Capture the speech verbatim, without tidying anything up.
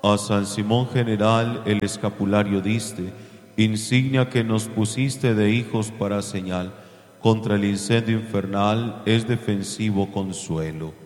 A San Simón General el escapulario diste, insignia que nos pusiste de hijos para señal, contra el incendio infernal es defensivo consuelo.